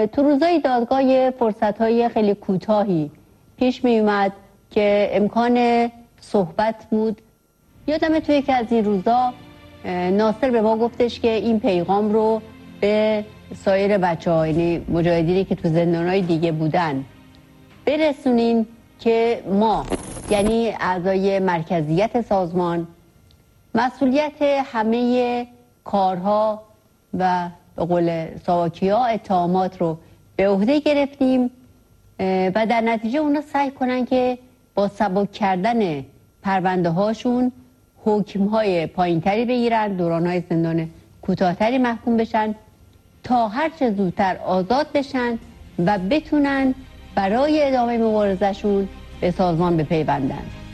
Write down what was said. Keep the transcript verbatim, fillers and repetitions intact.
تو روزای دادگاه فرصت‌های خیلی کوتاهی پیش می اومد که امکان صحبت بود. یادمه توی یکی از این روزا ناصر به ما گفتش که این پیغام رو به سایر بچه‌ها، یعنی مجاهدینی که تو زندان‌های دیگه بودن، برسونین که ما، یعنی اعضای مرکزیت سازمان، مسئولیت همه کارها و به قول ساواکیا اتهامات رو به عهده گرفتیم و در نتیجه اونا سعی کنن که با سبک کردن پرونده هاشون حکم های پایین تری بگیرن، دوران های زندان کوتاهتری محکوم بشن تا هر چه زودتر آزاد بشن و بتونن برای ادامه مبارزشون به سازمان بپیوندن.